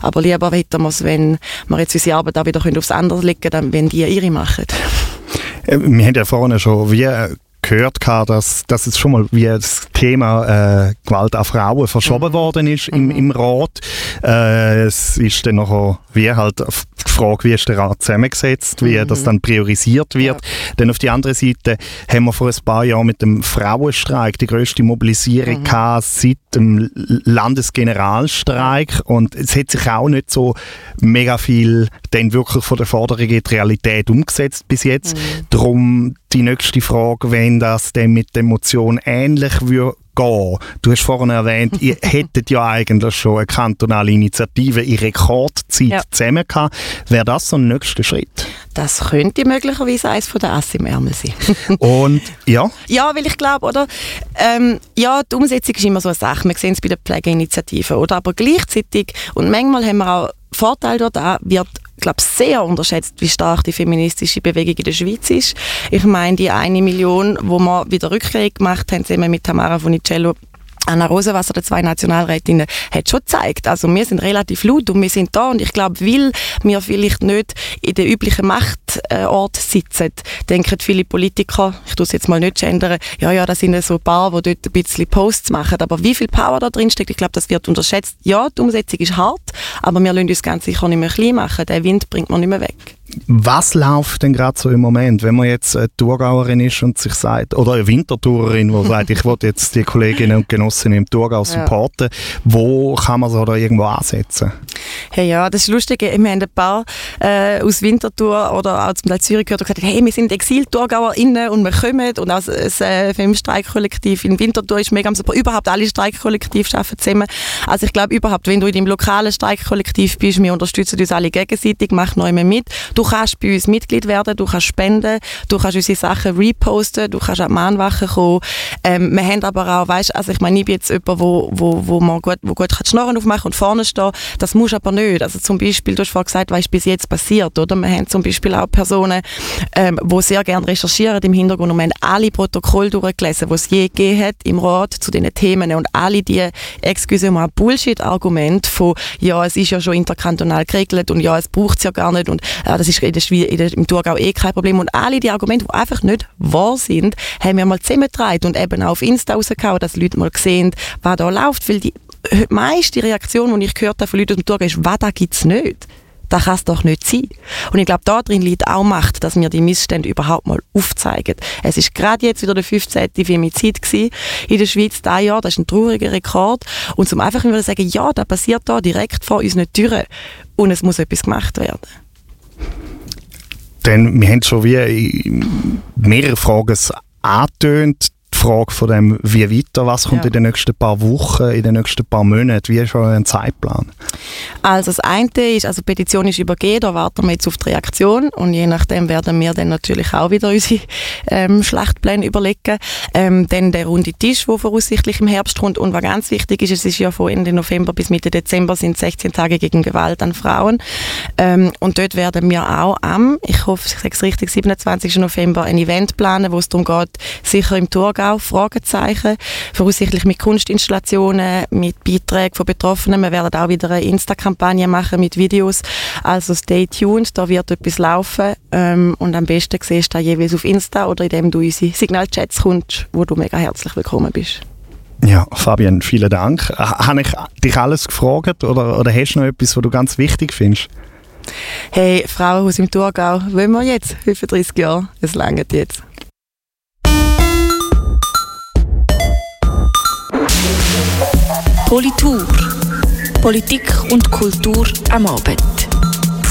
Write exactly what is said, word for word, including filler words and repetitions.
Aber lieber hätten wir es, wenn wir jetzt unsere Arbeit auch wieder aufs andere legen können, wenn die ihre machen. Wir haben ja vorhin schon wie gehört, dass, dass es schon mal wie das Thema äh, Gewalt an Frauen verschoben mhm. worden ist im, mhm. im Rat. Äh, es ist dann noch wie halt die Frage, wie ist der Rat zusammengesetzt, wie mhm. das dann priorisiert wird. Ja. Dann auf die andere Seite haben wir vor ein paar Jahren mit dem Frauenstreik die grösste Mobilisierung mhm. gehabt seit dem Landesgeneralstreik, und es hat sich auch nicht so mega viel dann wirklich von der Forderung in die Realität umgesetzt bis jetzt. Mhm. Darum die nächste Frage, wenn das dann mit der Motion ähnlich würde gehen. Du hast vorhin erwähnt, ihr hättet ja eigentlich schon eine kantonale Initiative in Rekordzeit ja. zusammen gehabt. Wäre das so ein nächster Schritt? Das könnte möglicherweise eines von der Ass im Ärmel sein. Und ja? Ja, weil ich glaube, oder? Ähm, ja, die Umsetzung ist immer so eine Sache. Wir sehen es bei der Pflegeinitiative. Oder? Aber gleichzeitig, und manchmal haben wir auch Vorteile dort, auch, wird ich glaube, sehr unterschätzt, wie stark die feministische Bewegung in der Schweiz ist. Ich meine, die eine Million, wo wir wieder Rückkrieg gemacht haben, zusammen mit Tamara Funicello, Anna Rosenwasser, die zwei Nationalrätinnen, hat schon gezeigt. Also wir sind relativ laut und wir sind da, und ich glaube, weil wir vielleicht nicht in den üblichen Machtort sitzen, denken viele Politiker, ich tue es jetzt mal nicht gendern, ja, ja, das sind so ein paar, die dort ein bisschen Posts machen, aber wie viel Power da drin steckt, ich glaube, das wird unterschätzt. Ja, die Umsetzung ist hart, aber wir lassen uns ganz sicher nicht mehr klein machen. Den Wind bringt man nicht mehr weg. Was läuft denn gerade so im Moment, wenn man jetzt eine Thurgauerin ist und sich sagt, oder eine Winterthurerin, die sagt, ich will jetzt die Kolleginnen und Genossinnen im Thurgau supporten, ja. Wo kann man so da irgendwo ansetzen? Hey, ja, das ist lustig. Wir haben ein paar äh, aus Winterthur oder auch zum Teil Zürich gehört und gesagt, hey, wir sind Exil-ThurgauerInnen und wir kommen. Und auch das äh, Filmstreikkollektiv in Winterthur ist mega super. Überhaupt alle Streikkollektive arbeiten zusammen. Also ich glaube überhaupt, wenn du in deinem lokalen Streikkollektiv bist, wir unterstützen uns alle gegenseitig, mach neu mehr mit. Du kannst bei uns Mitglied werden, du kannst spenden, du kannst unsere Sachen reposten, du kannst an die Mahnwache kommen. Ähm, wir haben aber auch, weißt, also ich meine, ich bin jetzt jemand, wo, wo, wo man gut, wo gut kann die Schnorren aufmachen und vorne stehen. Das musst du aber nicht. Also zum Beispiel, du hast vorhin gesagt, was ist bis jetzt passiert, oder? Wir haben zum Beispiel auch Personen, ähm, die sehr gerne recherchieren im Hintergrund, und wir haben alle Protokolle durchgelesen, die es je gegeben hat im Rat zu diesen Themen, und alle die, excuse mal, Bullshit-Argumente von, ja, es ist ja schon interkantonal geregelt und ja, es braucht es ja gar nicht und äh, das ist in der Schweiz, in der, im Thurgau eh kein Problem, und alle die Argumente, die einfach nicht wahr sind, haben wir mal zusammengetragen und eben auch auf Insta rausgehauen, dass die Leute mal sehen, was da läuft, weil die meiste Reaktion, die ich gehört habe von Leuten aus dem Thurgau, ist, was, da gibt es nicht. Das kann es doch nicht sein. Und ich glaube, da drin liegt auch Macht, dass wir die Missstände überhaupt mal aufzeigen. Es ist gerade jetzt wieder der fünfzehnte Femizid gewesen in der Schweiz dieses Jahr. Das ist ein trauriger Rekord. Und zum einfach wieder sagen, ja, das passiert da direkt vor unseren Türen. Und es muss etwas gemacht werden. Denn wir haben schon wie mehrere Fragen angetönt. Die Frage von dem, wie weiter, was kommt ja. in den nächsten paar Wochen, in den nächsten paar Monaten, wie ist euer Zeitplan? Also das eine ist, also die Petition ist übergeben, da warten wir jetzt auf die Reaktion, und je nachdem werden wir dann natürlich auch wieder unsere ähm, Schlachtpläne überlegen. Ähm, dann der runde Tisch, der voraussichtlich im Herbst kommt, und was ganz wichtig ist, es ist ja von Ende November bis Mitte Dezember sind sechzehn Tage gegen Gewalt an Frauen, ähm, und dort werden wir auch am, ich hoffe, ich sage es richtig, siebenundzwanzigsten November ein Event planen, wo es darum geht, sicher im Thurgau, Fragezeichen, voraussichtlich mit Kunstinstallationen, mit Beiträgen von Betroffenen. Wir werden auch wieder eine Insta-Kampagne machen mit Videos. Also stay tuned, da wird etwas laufen. Ähm, und am besten siehst du das jeweils auf Insta oder indem du in unsere Signalchats kommst, wo du mega herzlich willkommen bist. Ja, Fabienne, vielen Dank. Habe ich dich alles gefragt oder, oder hast du noch etwas, was du ganz wichtig findest? Hey, Frauenhaus im Thurgau, wollen wir jetzt? fünfunddreissig Jahre, es reicht jetzt. Politur. Politik und Kultur am Abend.